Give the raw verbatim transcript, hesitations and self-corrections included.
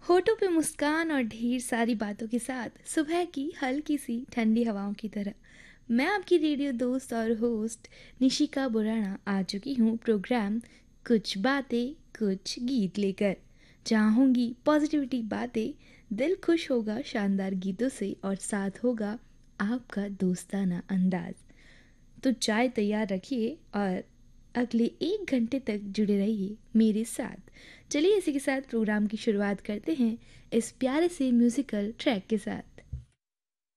होठों पे मुस्कान और ढेर सारी बातों के साथ सुबह की हल्की सी ठंडी हवाओं की तरह मैं आपकी रेडियो दोस्त और होस्ट निशिका बुराना आ चुकी हूँ प्रोग्राम कुछ बातें कुछ गीत लेकर। जहाँ होंगी पॉजिटिविटी बातें, दिल खुश होगा शानदार गीतों से और साथ होगा आपका दोस्ताना अंदाज। तो चाय तैयार रखिए और अगले एक घंटे तक जुड़े रहिए मेरे साथ। चलिए इसी के साथ प्रोग्राम की शुरुआत करते हैं इस प्यारे से म्यूज़िकल ट्रैक के साथ।